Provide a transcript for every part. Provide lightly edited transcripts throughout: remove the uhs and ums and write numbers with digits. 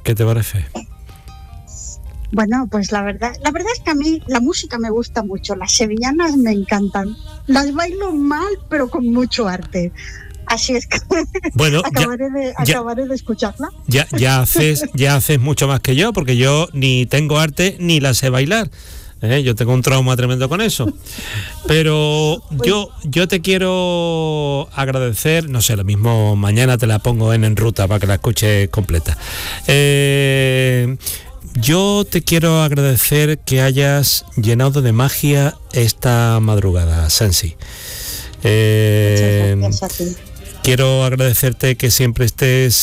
¿Qué te parece? Bueno, pues la verdad es que a mí la música me gusta mucho, las sevillanas me encantan, las bailo mal pero con mucho arte, así es que bueno, acabaré de escucharla. Ya haces mucho más que yo, porque yo ni tengo arte ni la sé bailar. Yo tengo un trauma tremendo con eso. Pero yo te quiero agradecer, no sé, lo mismo mañana te la pongo en ruta para que la escuches completa. Yo te quiero agradecer que hayas llenado de magia esta madrugada, Sensi. Muchas gracias a ti. Quiero agradecerte que siempre estés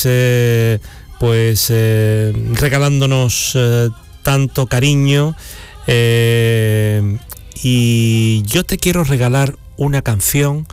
regalándonos tanto cariño, y yo te quiero regalar una canción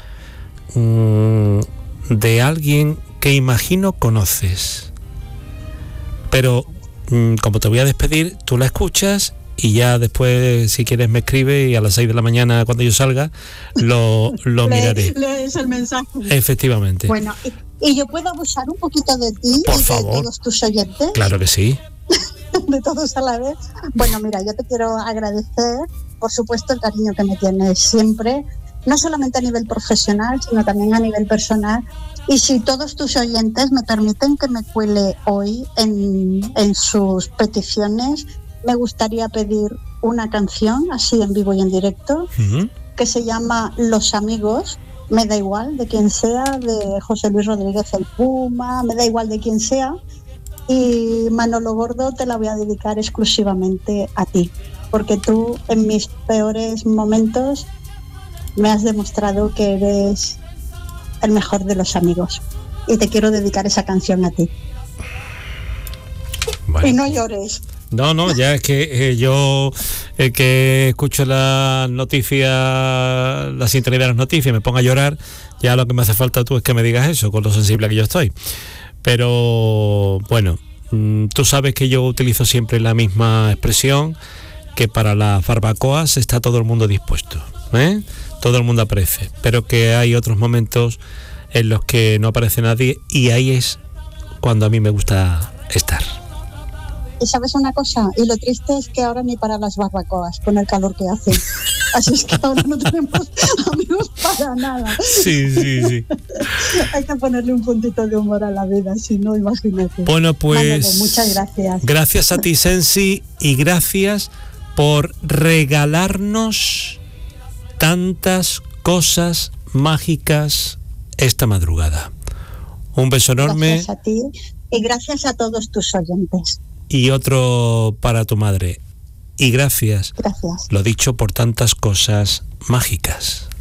de alguien que imagino conoces, pero como te voy a despedir, tú la escuchas y ya después, si quieres, me escribe y a las 6 de la mañana, cuando yo salga, lo miraré. Lees el mensaje. Efectivamente. Bueno, ¿y yo puedo abusar un poquito de ti? Por y favor. de todos tus oyentes? Claro que sí. De todos a la vez. Bueno, mira, yo te quiero agradecer, por supuesto, el cariño que me tienes siempre, no solamente a nivel profesional, sino también a nivel personal. Y si todos tus oyentes me permiten que me cuele hoy en sus peticiones, me gustaría pedir una canción, así en vivo y en directo, que se llama Los Amigos. Me da igual de quién sea, de José Luis Rodríguez el Puma, me da igual de quién sea. Y Manolo Gordo, te la voy a dedicar exclusivamente a ti, porque tú en mis peores momentos me has demostrado que eres el mejor de los amigos, y te quiero dedicar esa canción a ti. Bueno. Y no llores. No, ya es que yo que escucho las noticias, la sintonía de las noticias, me pongo a llorar, ya lo que me hace falta tú es que me digas eso, con lo sensible que yo estoy. Pero bueno, tú sabes que yo utilizo siempre la misma expresión, que para las barbacoas está todo el mundo dispuesto, todo el mundo aparece, pero que hay otros momentos en los que no aparece nadie, y ahí es cuando a mí me gusta estar. Y sabes una cosa, y lo triste es que ahora ni para las barbacoas, con el calor que hace. Así es que ahora no tenemos amigos para nada. Sí. Hay que ponerle un puntito de humor a la vida, si no, imagínate. Bueno, pues Manolo, muchas gracias. Gracias a ti, Sensi, y gracias por regalarnos tantas cosas mágicas esta madrugada. Un beso enorme. Gracias a ti y gracias a todos tus oyentes. Y otro para tu madre. Y gracias. Gracias. Lo dicho, por tantas cosas mágicas.